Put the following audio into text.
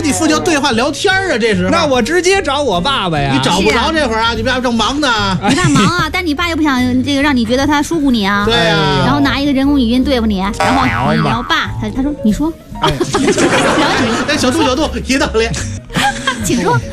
你父亲对话聊天啊，这时候。 那我直接找我爸爸呀。 你找不着这会儿啊，你爸正忙呢。 你爸忙啊，但你爸又不想这个让你觉得他疏忽你啊。 对呀。 然后拿一个人工语音对付你，然后你聊爸，他说你说，聊你。 哎，小度，一道理。 请说。